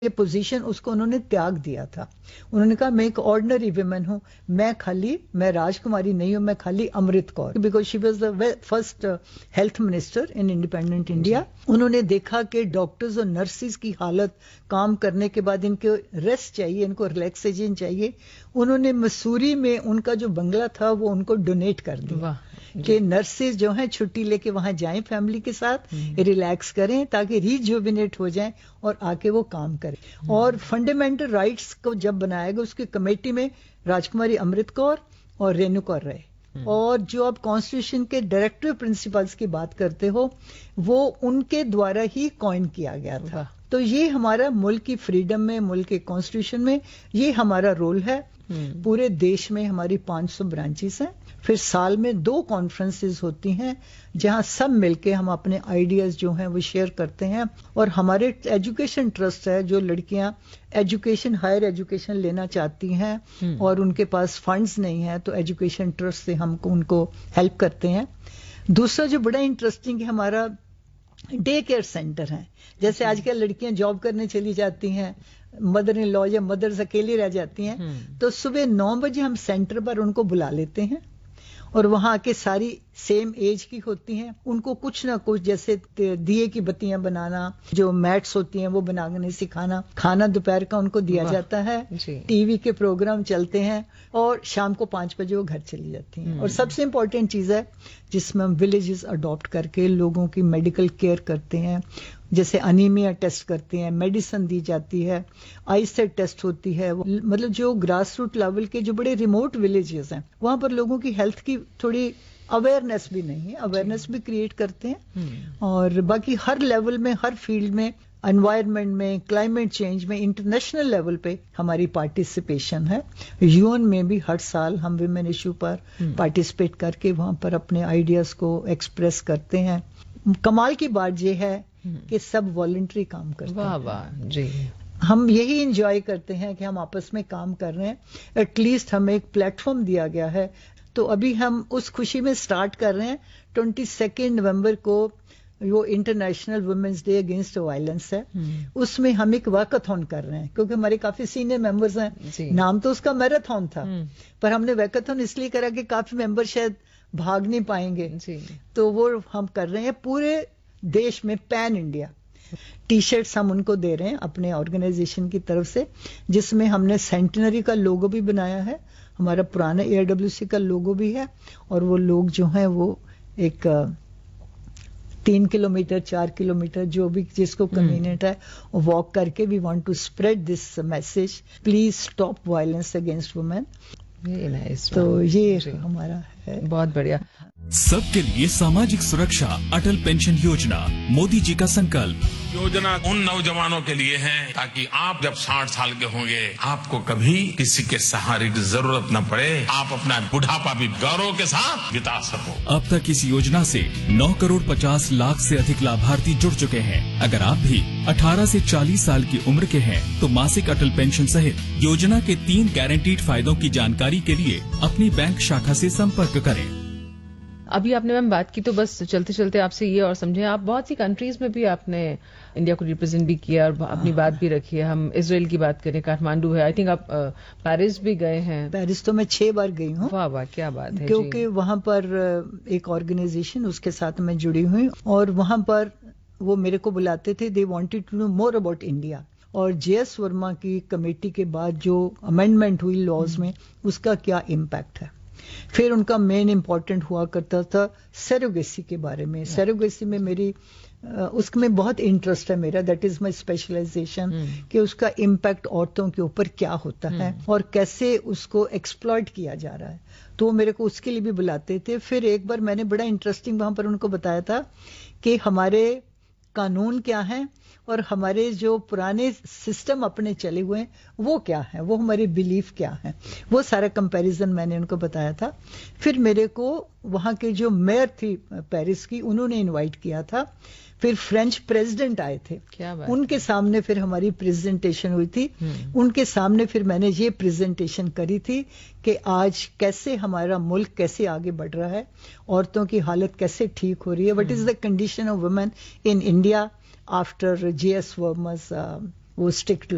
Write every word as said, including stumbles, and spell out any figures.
ये पोजीशन उसको उन्होंने त्याग दिया था। उन्होंने कहा मैं एक ऑर्डिनरी वुमेन हूं, मैं खाली मैं राजकुमारी नहीं हूं, मैं खाली Amrit Kaur, because she was the first health minister in independent India. उन्होंने देखा कि डॉक्टर्स और नर्सिस की हालत, काम करने के बाद इनको रेस्ट चाहिए, इनको रिलैक्सेशन चाहिए। उन्होंने मसूरी में उनका जो बंगला था वो उनको डोनेट कर दिया कि नर्सेज जो हैं छुट्टी लेके वहां जाएं फैमिली के साथ, रिलैक्स करें ताकि रिजुविनेट हो जाएं और आके वो काम करें। और फंडामेंटल राइट्स को जब बनाया गया उसकी कमेटी में राजकुमारी अमृत कौर और रेणु कौर रहे। और जो आप कॉन्स्टिट्यूशन के डायरेक्टिव प्रिंसिपल्स की बात करते हो वो उनके द्वारा ही कॉइन किया गया था। तो ये हमारा मुल्क की फ्रीडम में, मुल्क के कॉन्स्टिट्यूशन में ये हमारा रोल है। पूरे देश में हमारी पांच सौ ब्रांचेस हैं। फिर साल में दो कॉन्फ्रेंसेस होती हैं जहां सब मिलके हम अपने आइडियाज जो हैं वो शेयर करते हैं। और हमारे एजुकेशन ट्रस्ट है, जो लड़कियां एजुकेशन हायर एजुकेशन लेना चाहती हैं और उनके पास फंड्स नहीं है तो एजुकेशन ट्रस्ट से हमको उनको हेल्प करते हैं। दूसरा जो बड़ा इंटरेस्टिंग है, हमारा डे केयर सेंटर है। जैसे आजकल लड़कियां जॉब करने चली जाती हैं, मदर इन लॉ या मदर्स अकेली रह जाती हैं, तो सुबह नौ बजे हम सेंटर पर उनको बुला लेते हैं और वहां के सारी सेम एज की होती हैं। उनको कुछ ना कुछ जैसे दिए की बत्तियां बनाना, जो मैट्स होती हैं वो बनाने सिखाना, खाना दोपहर का उनको दिया जाता है, टीवी के प्रोग्राम चलते हैं और शाम को पांच बजे वो घर चली जाती हैं। और सबसे इंपॉर्टेंट चीज है जिसमें हम विलेजेस अडॉप्ट करके लोगों की मेडिकल केयर करते हैं, जैसे अनीमिया टेस्ट करते हैं, मेडिसिन दी जाती है, आईसेट टेस्ट होती है। मतलब जो ग्रास रूट लेवल के जो बड़े रिमोट विलेजेस हैं वहां पर लोगों की हेल्थ की थोड़ी अवेयरनेस भी नहीं है, अवेयरनेस भी क्रिएट करते हैं। और बाकी हर लेवल में, हर फील्ड में, एनवायरनमेंट में, क्लाइमेट चेंज में, इंटरनेशनल लेवल पे हमारी पार्टिसिपेशन है। यूएन में भी हर साल हम विमेन इशू पर पार्टिसिपेट करके वहां पर अपने आइडियाज को एक्सप्रेस करते हैं। कमाल की बात यह है कि सब वॉलंटरी काम करते हैं। वाह वाह जी। हम यही एंजॉय करते हैं कि हम आपस में काम कर रहे हैं। एटलीस्ट हमें एक प्लेटफॉर्म दिया गया है, तो अभी हम उस खुशी में स्टार्ट कर रहे हैं। ट्वेंटी सेकेंड नवम्बर को वो international women's day against violence है, उसमें हम एक वॉकाथॉन कर रहे हैं क्योंकि हमारे काफी सीनियर मेंबर्स हैं। नाम तो उसका मैराथन था पर हमने वॉकाथॉन इसलिए करा कि काफी मेंबर शायद भाग नहीं पाएंगे, तो वो हम कर रहे हैं पूरे देश में, पैन इंडिया। टी शर्ट्स हम उनको दे रहे हैं अपने ऑर्गेनाइजेशन की तरफ से, जिसमें हमने सेंटिनरी का लोगो भी बनाया है, हमारा पुराना एआरडब्ल्यूसी का लोगो भी है। और वो लोग जो हैं वो एक तीन किलोमीटर चार किलोमीटर जो भी जिसको कन्वीनियंट है वॉक करके we want to spread this message, please stop violence against women. तो ये हमारा है। बहुत बढ़िया। सबके लिए सामाजिक सुरक्षा, अटल पेंशन योजना, मोदी जी का संकल्प। योजना उन नौजवानों के लिए है ताकि आप जब साठ साल के होंगे आपको कभी किसी के सहारे की जरूरत न पड़े, आप अपना बुढ़ापा भी गौरव के साथ बिता सको। अब तक इस योजना से नौ करोड़ पचास लाख से अधिक लाभार्थी जुड़ चुके हैं। अगर आप भी अठारह से चालीस साल की उम्र के हैं तो मासिक अटल पेंशन सहित योजना के तीन गारंटीड फायदों की जानकारी के लिए अपनी बैंक शाखा से संपर्क करें। अभी आपने मैम बात की तो बस चलते चलते आपसे ये और समझे, आप बहुत सी कंट्रीज में भी आपने इंडिया को रिप्रेजेंट भी किया और अपनी बात भी रखी है। हम इजराइल की बात करें, काठमांडू है, आई थिंक आप पेरिस भी गए हैं। पेरिस तो मैं छह बार गई हूँ। वाह वाह क्या बात है। क्योंकि वहां पर एक ऑर्गेनाइजेशन उसके साथ मैं जुड़ी हुई और वहां पर वो मेरे को बुलाते थे, they wanted to know more about India. और जे एस वर्मा की कमेटी के बाद जो अमेंडमेंट हुई लॉज में उसका क्या इम्पैक्ट है। फिर उनका मेन इंपॉर्टेंट हुआ करता था सेरोगेसी के बारे में। सेरोगेसी में मेरी उसमें बहुत इंटरेस्ट है मेरा, दैट इज माय स्पेशलाइजेशन, कि उसका इम्पैक्ट औरतों के ऊपर क्या होता है और कैसे उसको एक्सप्लॉइट किया जा रहा है। तो वो मेरे को उसके लिए भी बुलाते थे। फिर एक बार मैंने बड़ा इंटरेस्टिंग वहां पर उनको बताया था कि हमारे कानून क्या है और हमारे जो पुराने सिस्टम अपने चले हुए हैं वो क्या है, वो हमारे बिलीफ क्या है, वो सारा कंपैरिजन मैंने उनको बताया था। फिर मेरे को वहां के जो मेयर थी पेरिस की, उन्होंने इनवाइट किया था। फिर फ्रेंच प्रेसिडेंट आए थे, क्या बात उनके सामने फिर हमारी प्रेजेंटेशन हुई थी। उनके सामने फिर मैंने ये प्रेजेंटेशन करी थी कि आज कैसे हमारा मुल्क कैसे आगे बढ़ रहा है, औरतों की हालत कैसे ठीक हो रही है, what is the condition of women in India after J S वर्मा's uh, वो स्ट्रिक्ट